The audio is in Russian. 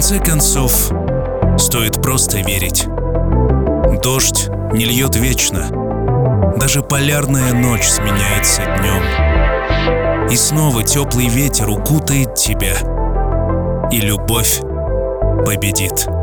конце концов, стоит просто верить. Дождь не льет вечно. Даже полярная ночь сменяется днем. И снова теплый ветер укутает тебя. И любовь победит.